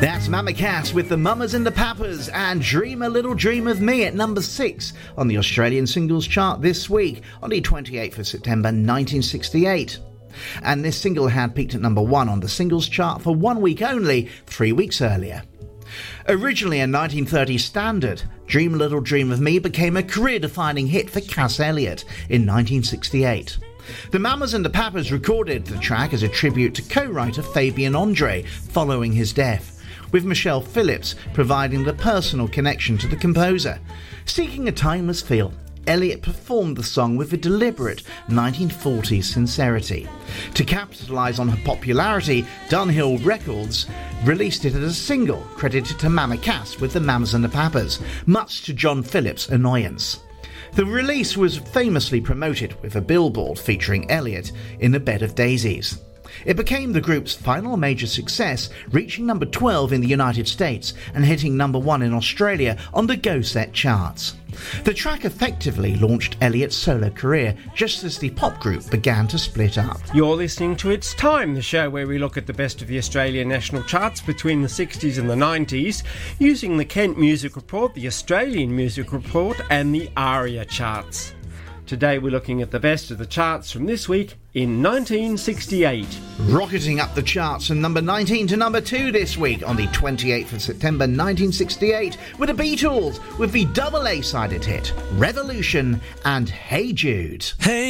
That's Mama Cass with the Mamas and the Papas and Dream a Little Dream of Me at number 6 on the Australian singles chart this week on the 28th of September 1968. And this single had peaked at number 1 on the singles chart for 1 week only, 3 weeks earlier. Originally a 1930 standard, Dream a Little Dream of Me became a career-defining hit for Cass Elliot in 1968. The Mamas and the Papas recorded the track as a tribute to co-writer Fabian Andre following his death, with Michelle Phillips providing the personal connection to the composer. Seeking a timeless feel, Elliot performed the song with a deliberate 1940s sincerity. To capitalise on her popularity, Dunhill Records released it as a single credited to Mama Cass with the Mamas and the Papas, much to John Phillips' annoyance. The release was famously promoted with a billboard featuring Elliot in a bed of daisies. It became the group's final major success, reaching number 12 in the United States and hitting number 1 in Australia on the Go Set charts. The track effectively launched Elliot's solo career just as the pop group began to split up. You're listening to It's Time, the show where we look at the best of the Australian national charts between the 60s and the 90s, using the Kent Music Report, the Australian Music Report and the ARIA charts. Today we're looking at the best of the charts from this week in 1968. Rocketing up the charts from number 19 to number 2 this week on the 28th of September 1968 were the Beatles with the double A-sided hit Revolution and Hey Jude. Hey